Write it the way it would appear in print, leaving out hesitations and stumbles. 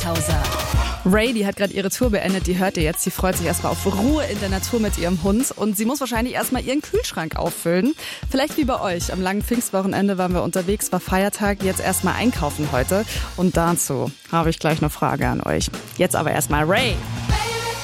Radiotauser. Ray, die hat gerade ihre Tour beendet, die hört ihr jetzt. Sie freut sich erstmal auf Ruhe in der Natur mit ihrem Hund und sie muss wahrscheinlich erstmal ihren Kühlschrank auffüllen. Vielleicht wie bei euch. Am langen Pfingstwochenende waren wir unterwegs, war Feiertag, jetzt erstmal einkaufen heute. Und dazu habe ich gleich eine Frage an euch. Jetzt aber erstmal Ray.